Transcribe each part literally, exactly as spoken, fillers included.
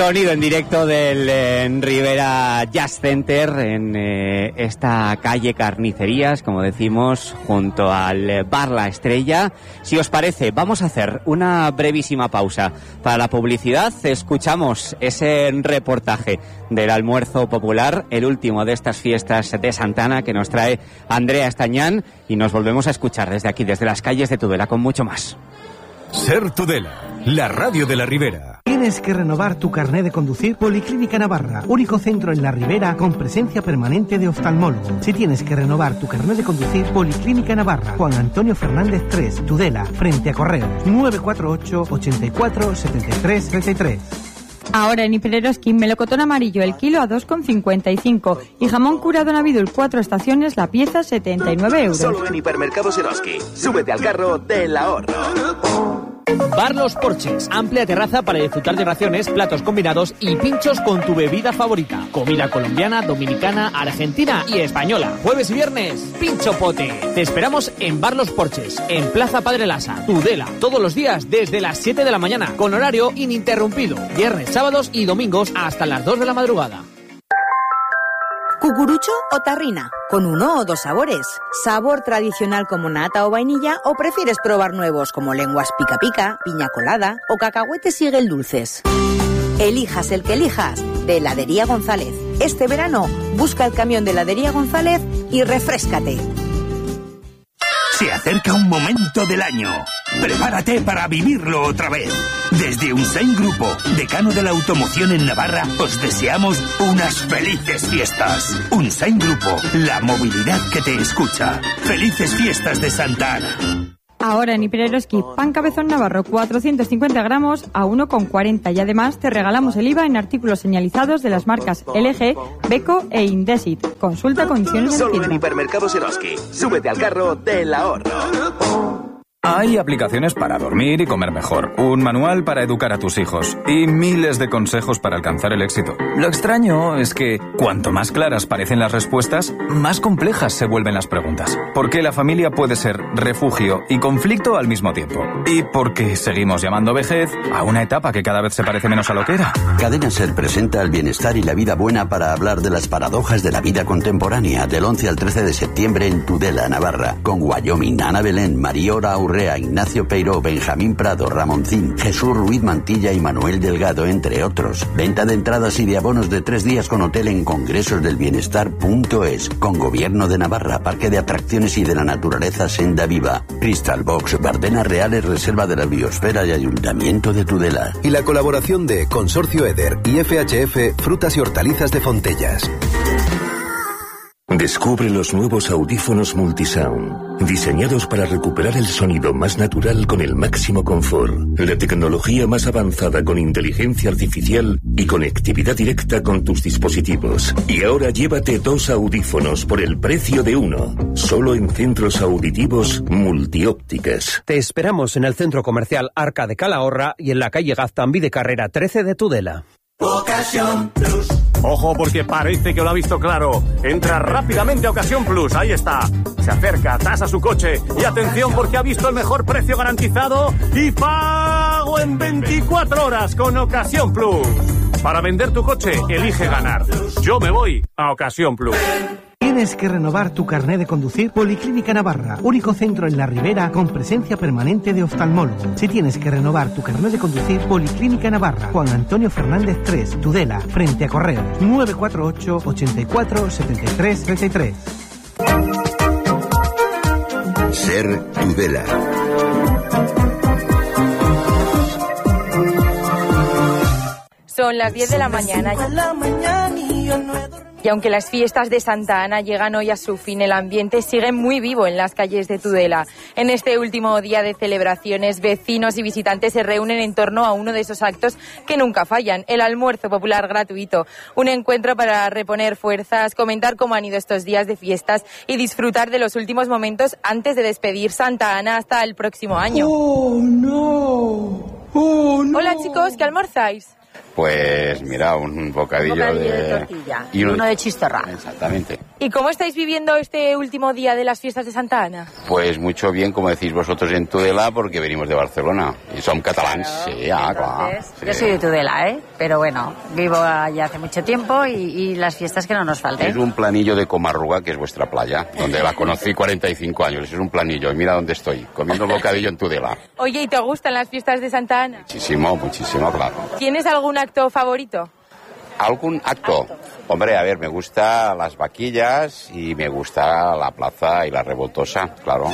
Sonido en directo del en Ribera Jazz Center, en eh, esta calle Carnicerías, como decimos, junto al Bar La Estrella. Si os parece, vamos a hacer una brevísima pausa para la publicidad. Escuchamos ese reportaje del almuerzo popular, el último de estas fiestas de Santa Ana, que nos trae Andrea Estañán, y nos volvemos a escuchar desde aquí, desde las calles de Tudela, con mucho más. Ser Tudela, la radio de la Ribera. ¿Tienes que renovar tu carné de conducir? Policlínica Navarra, único centro en la Ribera con presencia permanente de oftalmólogo. Si tienes que renovar tu carné de conducir, Policlínica Navarra, Juan Antonio Fernández tres, Tudela, frente a Correos, nueve cuatro ocho, ochenta y cuatro, setenta y tres, treinta y tres. Ahora en Hipereroskin, melocotón amarillo el kilo a dos con cincuenta y cinco y jamón curado Navidul cuatro estaciones la pieza setenta y nueve euros. Solo en Hipermercados Eroski. Súbete al carro del ahorro. Bar Los Porches, amplia terraza para disfrutar de raciones, platos combinados y pinchos con tu bebida favorita. Comida colombiana, dominicana, argentina y española. Jueves y viernes, Pincho Pote. Te esperamos en Bar Los Porches, en Plaza Padre Lasa, Tudela, todos los días desde las siete de la mañana, con horario ininterrumpido. Viernes, sábados y domingos hasta las dos de la madrugada. ¿Cucurucho o tarrina? ¿Con uno o dos sabores? ¿Sabor tradicional como nata o vainilla o prefieres probar nuevos como lenguas pica pica, piña colada o cacahuetes sigel dulces? Elijas el que elijas, de Heladería González. Este verano, busca el camión de Heladería González y refréscate. Se acerca un momento del año. Prepárate para vivirlo otra vez. Desde Unsain Grupo, decano de la automoción en Navarra, os deseamos unas felices fiestas. Unsain Grupo, la movilidad que te escucha. Felices fiestas de Santa Ana. Ahora en Hipereroskin, pan cabezón navarro cuatrocientos cincuenta gramos a uno con cuarenta y además te regalamos el I V A en artículos señalizados de las marcas L G, Beko e Indesit. Consulta condiciones en Solo tienda. en Hipermercados Eroski. Súbete al carro del ahorro. Hay aplicaciones para dormir y comer mejor, un manual para educar a tus hijos y miles de consejos para alcanzar el éxito. Lo extraño es que cuanto más claras parecen las respuestas, más complejas se vuelven las preguntas. Porque la familia puede ser refugio y conflicto al mismo tiempo. Y porque seguimos llamando vejez a una etapa que cada vez se parece menos a lo que era. Cadena Ser presenta el bienestar y la vida buena para hablar de las paradojas de la vida contemporánea del once al trece de septiembre en Tudela, Navarra, con Wyoming, Ana Belén, Mariora Urrea, Ignacio Peiró, Benjamín Prado, Ramoncín, Jesús Ruiz Mantilla y Manuel Delgado, entre otros. Venta de entradas y de abonos de tres días con hotel en congresosdelbienestar punto es, con Gobierno de Navarra, Parque de Atracciones y de la Naturaleza Senda Viva, Crystal Box, Bardenas Reales, Reserva de la Biosfera y Ayuntamiento de Tudela. Y la colaboración de Consorcio Eder y F H F Frutas y Hortalizas de Fontellas. Descubre los nuevos audífonos Multisound, diseñados para recuperar el sonido más natural con el máximo confort, la tecnología más avanzada con inteligencia artificial y conectividad directa con tus dispositivos. Y ahora llévate dos audífonos por el precio de uno, solo en Centros Auditivos Multiópticas. Te esperamos en el Centro Comercial Arca de Calahorra y en la calle Gaztambí de Carrera trece de Tudela. Ocasión Plus. Ojo, porque parece que lo ha visto claro. Entra rápidamente a Ocasión Plus, ahí está. Se acerca, tasa su coche y atención porque ha visto el mejor precio garantizado y pago en veinticuatro horas con Ocasión Plus. Para vender tu coche, elige ganar. Yo me voy a Ocasión Plus. ¿Tienes que renovar tu carné de conducir? Policlínica Navarra, único centro en la Ribera con presencia permanente de oftalmólogo. Si tienes que renovar tu carné de conducir, Policlínica Navarra, Juan Antonio Fernández tres, Tudela, frente a Correos, nueve cuatro ocho, ochenta y cuatro, setenta y tres, treinta y tres. Ser Tudela. Son las diez de la mañana. Y aunque las fiestas de Santa Ana llegan hoy a su fin, el ambiente sigue muy vivo en las calles de Tudela. En este último día de celebraciones, vecinos y visitantes se reúnen en torno a uno de esos actos que nunca fallan, el almuerzo popular gratuito. Un encuentro para reponer fuerzas, comentar cómo han ido estos días de fiestas y disfrutar de los últimos momentos antes de despedir Santa Ana hasta el próximo año. ¡Oh, no! ¡Oh, no! Hola, chicos, ¿qué almorzáis? Pues mira, un bocadillo, un bocadillo de, de tortilla y uno, uno de chistorra. Exactamente. ¿Y cómo estáis viviendo este último día de las fiestas de Santa Ana? Pues mucho bien, como decís vosotros, en Tudela, porque venimos de Barcelona y son catalans. Claro, sí, ah, claro. Sí. Yo soy de Tudela, ¿eh? Pero bueno, vivo allá hace mucho tiempo y, y las fiestas que no nos falten. Es un planillo de Comarruga, que es vuestra playa, donde la conocí cuarenta y cinco años. Es un planillo y mira dónde estoy, comiendo bocadillo en Tudela. Oye, ¿y te gustan las fiestas de Santa Ana? Muchísimo, muchísimo, claro. ¿Tienes algún acto favorito? ¿Algún acto? Hombre, a ver, me gusta las vaquillas y me gusta la plaza y la revoltosa, claro.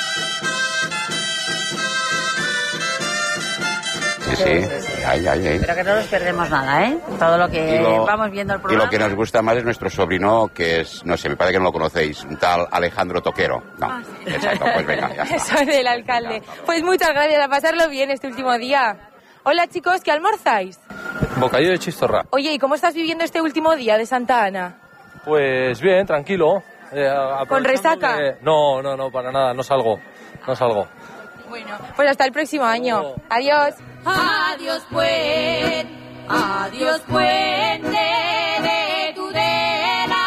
Sí, sí. Ay, ay, ay. Pero que no nos perdemos nada, ¿eh? Todo lo que lo, vamos viendo el y programa. lo que nos gusta más es nuestro sobrino, que es, no sé, me parece que no lo conocéis, un tal Alejandro Toquero. No, ah, sí. Exacto, pues venga, ya está. Eso del alcalde. Pues muchas gracias, a pasarlo bien este último día. Hola chicos, ¿qué almorzáis? Bocadillo de chistorra. Oye, ¿y cómo estás viviendo este último día de Santa Ana? Pues bien, tranquilo. Eh, ¿Con resaca? De... No, no, no, para nada, no salgo, no salgo. Bueno, pues hasta el próximo año. Oh. Adiós. Adiós, puente, adiós, puente de Tudela.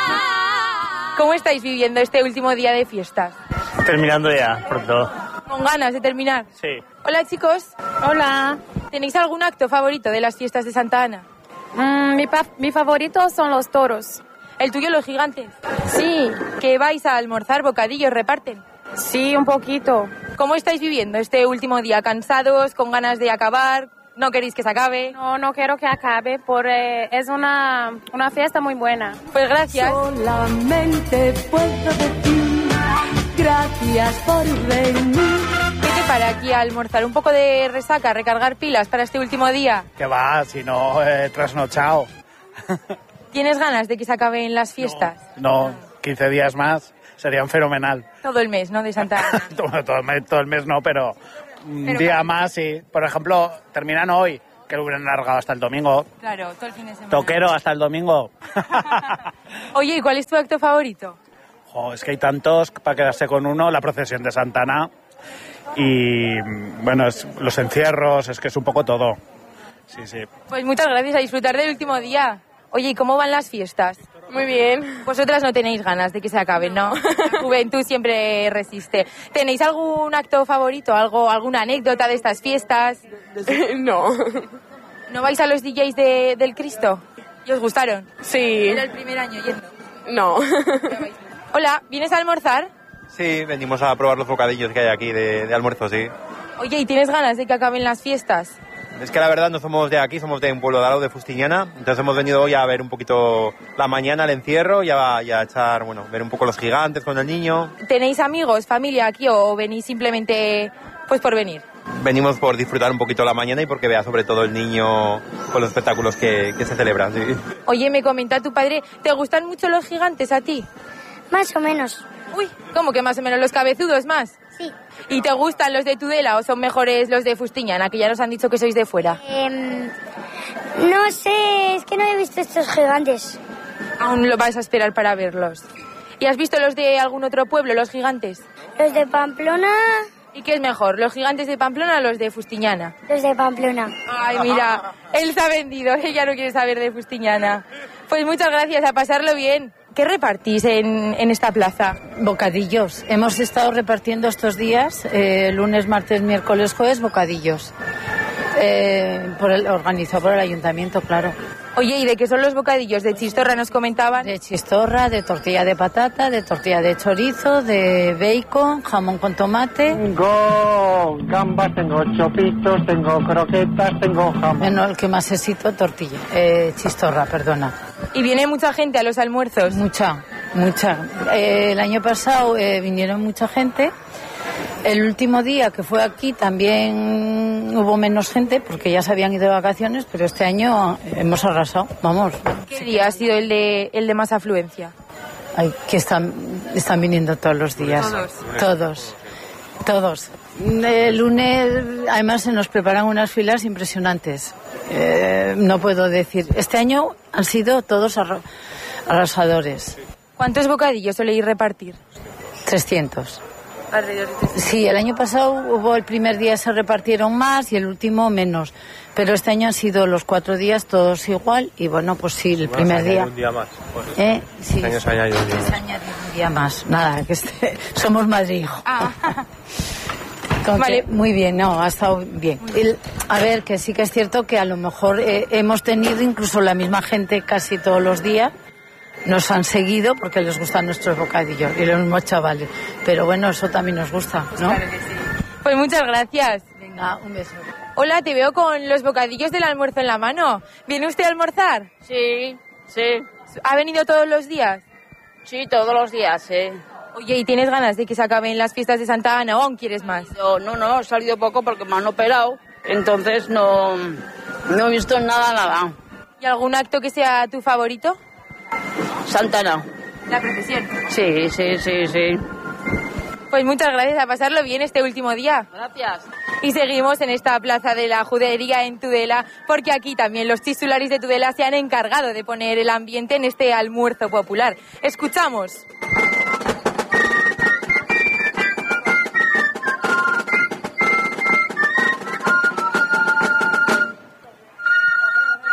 ¿Cómo estáis viviendo este último día de fiestas? Terminando ya, pronto. ¿Con ganas de terminar? Sí. Hola chicos. Hola. ¿Tenéis algún acto favorito de las fiestas de Santa Ana? Mm, mi, pa- mi favorito son los toros. ¿El tuyo los gigantes? Sí. ¿Que vais a almorzar, bocadillos, reparten? Sí, un poquito. ¿Cómo estáis viviendo este último día? ¿Cansados? ¿Con ganas de acabar? ¿No queréis que se acabe? No, no quiero que acabe, porque es una, una fiesta muy buena. Pues gracias. Solamente puedo decir gracias por venir. ¿Qué te para aquí a almorzar? ¿Un poco de resaca, recargar pilas para este último día? Que va, si no, eh, trasnochado. ¿Tienes ganas de que se acaben las fiestas? No, no, quince días más serían fenomenal. Todo el mes, ¿no? De Santa Ana. todo, todo, el mes, todo el mes no, pero un pero día claro. más, sí. Por ejemplo, terminan hoy, que lo hubieran alargado hasta el domingo. Claro, todo el fin de semana. Toquero hasta el domingo. Oye, ¿y cuál es tu acto favorito? Oh, es que hay tantos para quedarse con uno. La procesión de Santa Ana. Y, bueno, es, los encierros, es que es un poco todo. Sí, sí. Pues muchas gracias, a disfrutar del último día. Oye, ¿y cómo van las fiestas? Muy bien. Vosotras no tenéis ganas de que se acaben, ¿no? La juventud siempre resiste. ¿Tenéis algún acto favorito, algo, alguna anécdota de estas fiestas? No. ¿No vais a los D Js de, del Cristo? ¿Y os gustaron? Sí. Era el primer año yendo. No. Hola, ¿vienes a almorzar? Sí, venimos a probar los bocadillos que hay aquí de, de almuerzo, sí. Oye, ¿y tienes ganas de que acaben las fiestas? Es que la verdad no somos de aquí, somos de un pueblo de al lado, de Fustiñana. Entonces hemos venido hoy a ver un poquito la mañana, el encierro, y a, y a echar, bueno, ver un poco los gigantes con el niño. ¿Tenéis amigos, familia aquí o venís simplemente pues por venir? Venimos por disfrutar un poquito la mañana y porque vea sobre todo el niño con los espectáculos que, que se celebran, sí. Oye, me comenta tu padre, ¿te gustan mucho los gigantes a ti? Más o menos. Uy, ¿cómo que más o menos? ¿Los cabezudos más? Sí. ¿Y te gustan los de Tudela o son mejores los de Fustiñana, que ya nos han dicho que sois de fuera? Eh, no sé, es que no he visto estos gigantes. Aún lo vas a esperar para verlos. ¿Y has visto los de algún otro pueblo, los gigantes? Los de Pamplona. ¿Y qué es mejor, los gigantes de Pamplona o los de Fustiñana? Los de Pamplona. Ay, mira, él se ha vendido, ella no quiere saber de Fustiñana. Pues muchas gracias, a pasarlo bien. ¿Qué repartís en, en esta plaza? Bocadillos. Hemos estado repartiendo estos días, eh, lunes, martes, miércoles, jueves, bocadillos. Eh, por el, organizado por el ayuntamiento, claro. Oye, ¿y de qué son los bocadillos? ¿De chistorra nos comentaban? De chistorra, de tortilla de patata, de tortilla de chorizo, de bacon, jamón con tomate. Tengo gambas, tengo chopitos, tengo croquetas, tengo jamón. Bueno, el que más necesito, tortilla, eh, chistorra, perdona. ¿Y viene mucha gente a los almuerzos? Mucha, mucha. Eh, el año pasado eh, vinieron mucha gente. El último día que fue aquí también hubo menos gente porque ya se habían ido de vacaciones, pero este año hemos arrasado, vamos. ¿Qué día ha sido el de, el de más afluencia? Ay, que están, están viniendo todos los días. Todos. Todos. Todos. El lunes, además, se nos preparan unas filas impresionantes. Eh, no puedo decir. Este año han sido todos arra- arrasadores. ¿Cuántos bocadillos soléis repartir? trescientos. alrededor de... Sí, el año pasado hubo el primer día se repartieron más y el último menos. Pero este año han sido los cuatro días todos igual y bueno, pues sí, el Bueno, primer se añade día. un día más. Pues, ¿Eh? Sí, este año se añade un día se más. añade un día más. Nada, que este, somos Madrid. Ah. Con Vale. que- muy bien, no, ha estado bien. El- a ver, que sí que es cierto que a lo mejor eh, hemos tenido incluso la misma gente casi todos los días. Nos han seguido porque les gustan nuestros bocadillos y los mismos chavales. Pero bueno, eso también nos gusta, ¿no? Pues muchas gracias. Venga, un beso. Hola, te veo con los bocadillos del almuerzo en la mano. ¿Viene usted a almorzar? Sí, sí. ¿Ha venido todos los días? Sí, todos los días, sí. Oye, ¿y tienes ganas de que se acaben las fiestas de Santa Ana o aún quieres más? No, no, no, he salido poco porque me han operado, entonces no, no he visto nada, nada. ¿Y algún acto que sea tu favorito? Santana. La procesión. Sí, sí, sí, sí. Pues muchas gracias, a pasarlo bien este último día. Gracias. Y seguimos en esta plaza de la Judería en Tudela, porque aquí también los titulares de Tudela se han encargado de poner el ambiente en este almuerzo popular. Escuchamos.